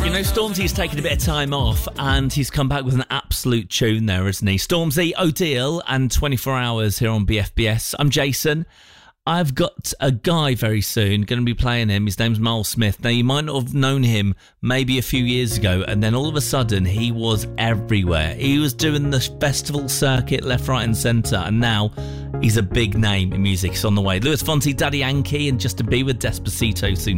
We know Stormzy's taken a bit of time off and he's come back with an absolute tune there, isn't he? Stormzy, O'Deal and 24 Hours here on BFBS. I'm Jason. I've got a guy very soon going to be playing him. His name's Miles Smith. Now, you might not have known him maybe a few years ago, and then all of a sudden he was everywhere. He was doing the festival circuit left, right and centre, and now he's a big name in music. It's on the way. Louis Fonsi, Daddy Yankee and Justin Bieber, Despacito soon.